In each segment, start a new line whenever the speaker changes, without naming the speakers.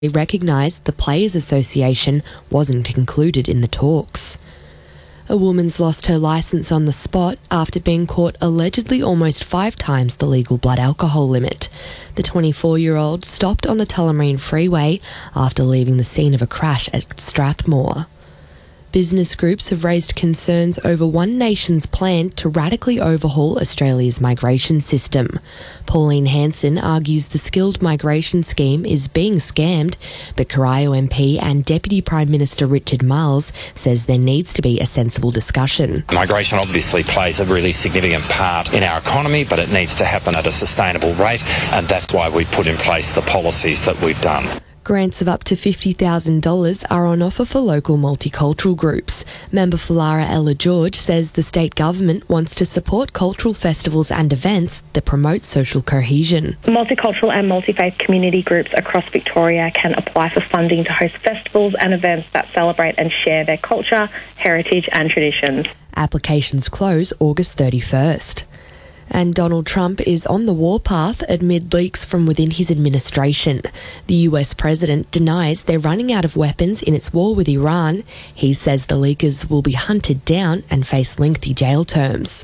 They recognised the Players Association wasn't included in the talks. A woman's lost her licence on the spot after being caught allegedly almost 5 times the legal blood alcohol limit. The 24-year-old stopped on the Tullamarine Freeway after leaving the scene of a crash at Strathmore. Business groups have raised concerns over One Nation's plan to radically overhaul Australia's migration system. Pauline Hanson argues the skilled migration scheme is being scammed, but Corio MP and Deputy Prime Minister Richard Marles says there needs to be a sensible discussion.
Migration obviously plays a really significant part in our economy, but it needs to happen at a sustainable rate, and that's why we put in place the policies that we've done.
Grants of up to $50,000 are on offer for local multicultural groups. Member for Lara Ella George says the state government wants to support cultural festivals and events that promote social cohesion.
Multicultural and multi-faith community groups across Victoria can apply for funding to host festivals and events that celebrate and share their culture, heritage and traditions.
Applications close August 31st. And Donald Trump is on the warpath amid leaks from within his administration. The US president denies they're running out of weapons in its war with Iran. He says the leakers will be hunted down and face lengthy jail terms.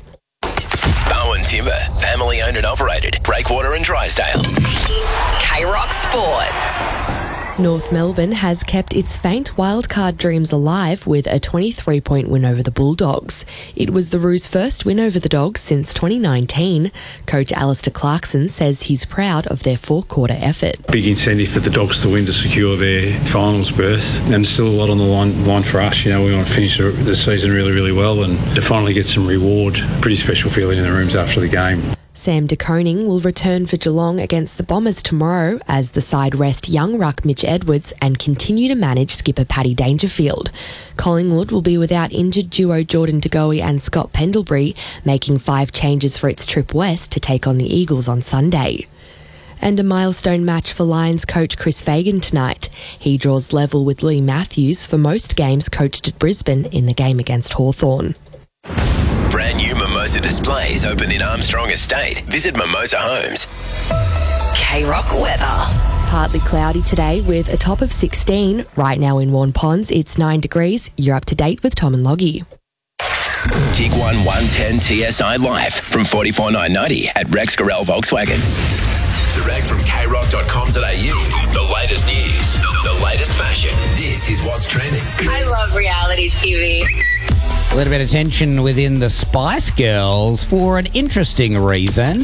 Bowen Timber, family owned and operated. Breakwater and Drysdale. K-Rock Sport.
North Melbourne has kept its faint wildcard dreams alive with a 23-point win over the Bulldogs. It was the Roos' first win over the Dogs since 2019. Coach Alistair Clarkson says he's proud of their four-quarter effort.
Big incentive for the Dogs to win to secure their finals berth, and there's still a lot on the line for us. You know, we want to finish the season really, really well and to finally get some reward. Pretty special feeling in the rooms after the game.
Sam de Koning will return for Geelong against the Bombers tomorrow as the side rest young ruck Mitch Edwards and continue to manage skipper Paddy Dangerfield. Collingwood will be without injured duo Jordan De Goey and Scott Pendlebury, making 5 changes for its trip west to take on the Eagles on Sunday. And a milestone match for Lions coach Chris Fagan tonight. He draws level with Lee Matthews for most games coached at Brisbane in the game against Hawthorn.
Brand new Mimosa displays open in Armstrong Estate. Visit Mimosa Homes. K-Rock weather.
Partly cloudy today with a top of 16. Right now in Warn Ponds, it's 9 degrees. You're up to date with Tom and Loggy.
Tiguan 110 TSI Live from $44,990 at Rex Gorell Volkswagen. Direct from krock.com.au. The latest news, the latest fashion. This is what's trending.
I love reality TV.
A little bit of tension within the Spice Girls for an interesting reason.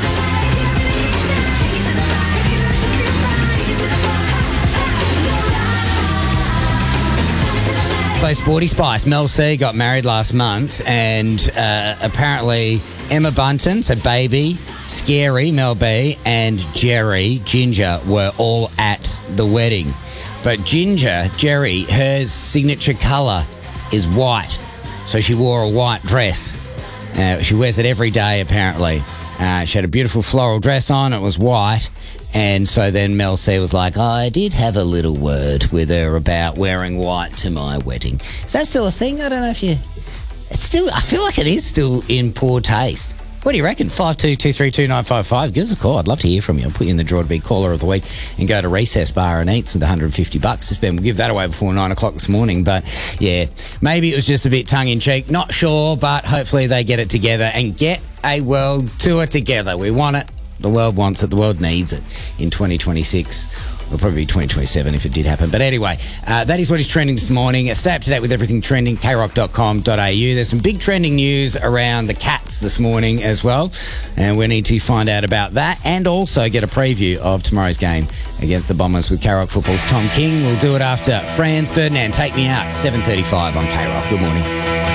So Sporty Spice, Mel C got married last month, and apparently Emma Bunton, so Baby, Scary, Mel B, and Jerry, Ginger, were all at the wedding. But Ginger, Jerry, her signature colour is white. So she wore a white dress. She wears it every day, apparently. She had a beautiful floral dress on. It was white. And so then Mel C was like, I did have a little word with her about wearing white to my wedding. Is that still a thing? I don't know if you... I feel like it is still in poor taste. What do you reckon? 52232955. Give us a call. I'd love to hear from you. I'll put you in the draw to be caller of the week and go to Recess Bar and Eats with $150 to spend. We'll give that away before 9 o'clock this morning. But yeah, maybe it was just a bit tongue-in-cheek. Not sure, but hopefully they get it together and get a world tour together. We want it. The world wants it. The world needs it in 2026. It'll probably be 2027 if it did happen. But anyway, that is what is trending this morning. Stay up to date with everything trending, krock.com.au. There's some big trending news around the Cats this morning as well. And we need to find out about that and also get a preview of tomorrow's game against the Bombers with K-Rock Football's Tom King. We'll do it after Franz Ferdinand, Take Me Out, 7:35 on K-Rock. Good morning.